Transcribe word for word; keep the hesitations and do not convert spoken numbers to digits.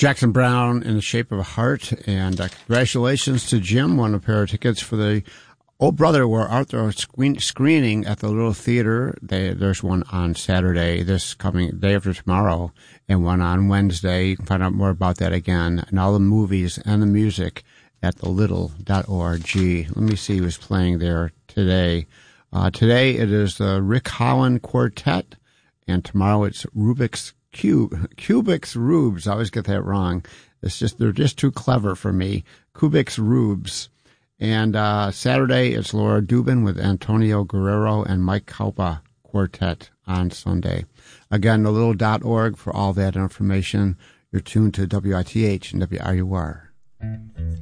Jackson Browne in the Shape of a Heart. And uh, congratulations to Jim, won a pair of tickets for the Oh Brother, where Arthur screen, screening at the Little Theater. They, there's one on Saturday, this coming day after tomorrow, and one on Wednesday. You can find out more about that again, and all the movies and the music at the little dot org. Let me see who's playing there today. Uh, today it is the Rick Holland Quartet, and tomorrow it's Rubik's Cube, Kubik's Rubes. I always get that wrong. It's just, they're just too clever for me. Kubik's Rubes. And uh, Saturday, it's Laura Dubin with Antonio Guerrero and Mike Kaupa Quartet on Sunday. Again, the little dot org for all that information. You're tuned to W I T H and W R U R.